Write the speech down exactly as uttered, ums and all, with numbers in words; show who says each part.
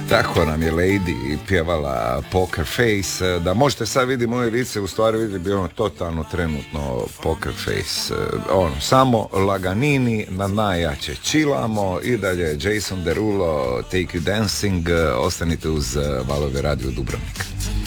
Speaker 1: Tako nam je Lady pjevala Poker Face. Da možete sad vidjeti moje lice, u stvari vidjeti bi ono totalno trenutno Poker Face. Ono, samo laganini, na najjače chillamo i dalje Jason Derulo, Take You Dancing. Ostanite uz Valove radio Dubrovnik.